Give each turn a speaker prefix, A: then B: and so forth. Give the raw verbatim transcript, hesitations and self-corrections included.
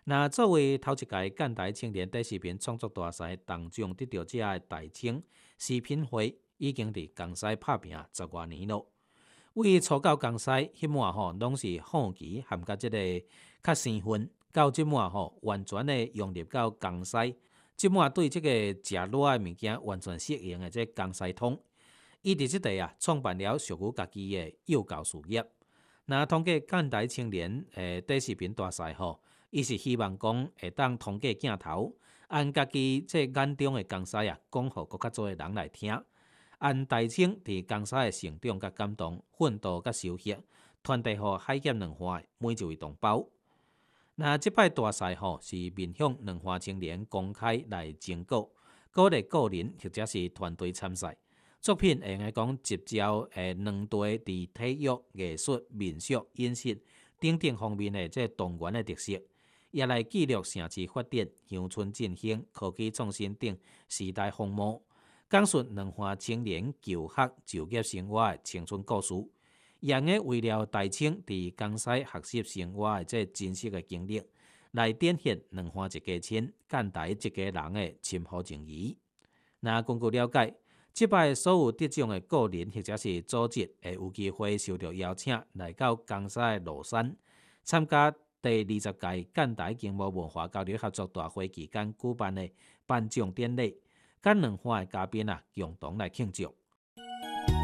A: 那作为头一届间台青年短视频创作大赛当中得到者的大青视频会，已经伫江西拍拼十多年咯。为初到江西，迄满吼拢是好奇含甲即个较生分，到即满吼完全的融入到江西，即满对即个食热的物件完全适应的即江西通。伊伫即地啊创办了属于家己的幼教事业。那通过间台青年诶短视频大赛吼，伊是希望讲会当通过镜头，按家己即眼中的江西啊，讲互更较多的人来听。按大清伫江西的成长甲感动、奋斗甲收获，传递互海峡两岸的每一位同胞。那即摆大赛吼是面向两岸青年公开来征稿，鼓励个人或者是团队参赛。作品会用来讲集焦诶两地伫体育、艺术、民俗、饮食等等方面的即多元的特色，也来记录城市发展、乡村振兴、科技创新等时代风貌，讲述两岸青年求学、就业生活的青春故事，也用为了大清伫江西学习生活的即真实的经历，来展现两岸一家亲、间台一家人的深厚情谊。那根据了解，即摆所有得奖的个人或者是组织会有机会受到邀请来到江西的乐山，参加第二十届间台经贸文化交流合作大会期间举办的颁奖典礼，跟两岸的嘉宾啊共同来庆祝。